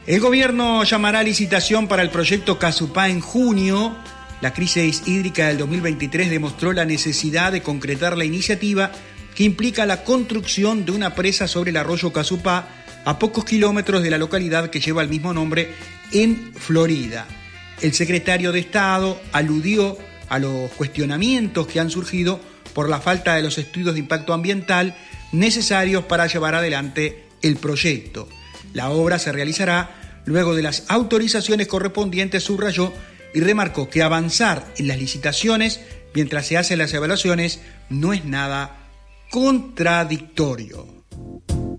El gobierno llamará a licitación para el proyecto Casupá en junio. La crisis hídrica del 2023 demostró la necesidad de concretar la iniciativa que implica la construcción de una presa sobre el arroyo Casupá a pocos kilómetros de la localidad que lleva el mismo nombre en Florida. El secretario de Estado aludió a los cuestionamientos que han surgido por la falta de los estudios de impacto ambiental necesarios para llevar adelante el proyecto. La obra se realizará luego de las autorizaciones correspondientes, subrayó, y remarcó que avanzar en las licitaciones mientras se hacen las evaluaciones no es nada contradictorio.